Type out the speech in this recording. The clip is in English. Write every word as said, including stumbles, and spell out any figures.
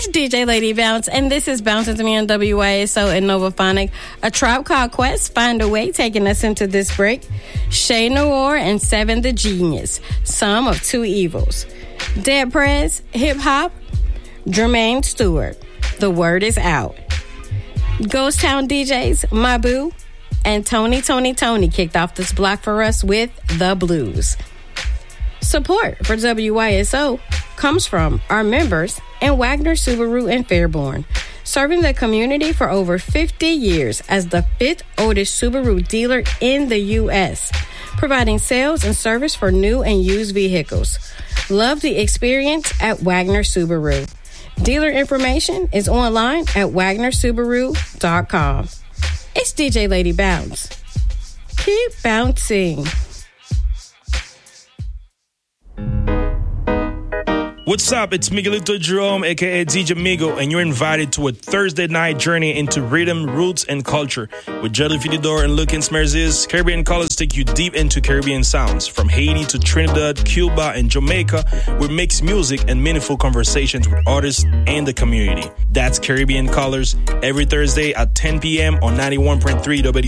It's D J Lady Bounce, and this is Bouncing to Me on W Y S O and Novaphonic. A Tribe Called Quest, Find a Way, taking us into this break. Shay Noir and Seven the Genius, Some of Two Evils. Dead Prez, Hip Hop, Jermaine Stewart, The Word Is Out. Ghost Town D Js, My Boo, and Tony Tony Tony kicked off this block for us with The Blues. Support for W Y S O comes from our members and Wagner Subaru in Fairborn, serving the community for over fifty years as the fifth oldest Subaru dealer in the U S, providing sales and service for new and used vehicles. Love the experience at Wagner Subaru. Dealer information is online at wagner subaru dot com. It's D J Lady Bounce. Keep bouncing. What's up? It's Miguelito Jerome, aka D J Migo, and you're invited to a Thursday night journey into rhythm, roots, and culture. With Jelly Fididor and Luke Smerziz, Caribbean Colors take you deep into Caribbean sounds. From Haiti to Trinidad, Cuba, and Jamaica, we mix music and meaningful conversations with artists and the community. That's Caribbean Colors, every Thursday at ten p.m. on ninety-one point three W.